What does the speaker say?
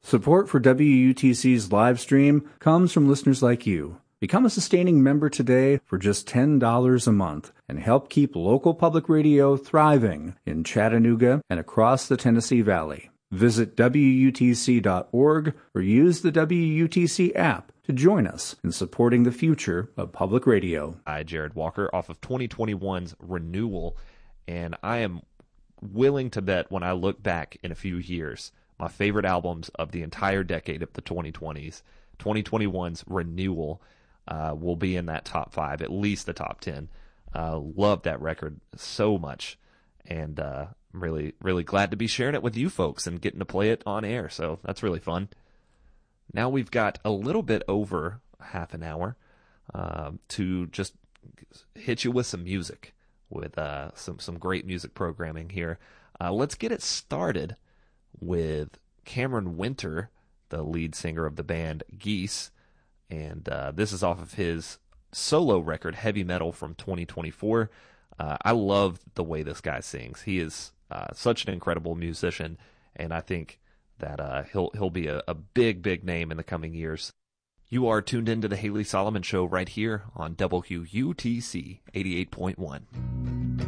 Support for WUTC's live stream comes from listeners like you. Become a sustaining member today for just $10 a month and help keep local public radio thriving in Chattanooga and across the Tennessee Valley. Visit WUTC.org or use the WUTC app to join us in supporting the future of public radio. Hi, Jared Walker, off of 2021's Renewal, and I am willing to bet when I look back in a few years, my favorite albums of the entire decade of the 2020s, 2021's Renewal, will be in that top 5, at least the top 10. Love that record so much, and I'm really, really glad to be sharing it with you folks and getting to play it on air, so that's really fun. Now we've got a little bit over half an hour to just hit you with some music, with some great music programming here. Let's get it started with Cameron Winter, the lead singer of the band Geese, and this is off of his solo record, Heavy Metal, from 2024. I love the way this guy sings. He is such an incredible musician, and I think that he'll be a big name in the coming years. You are tuned into the Haley Solomon Show right here on WUTC 88.1.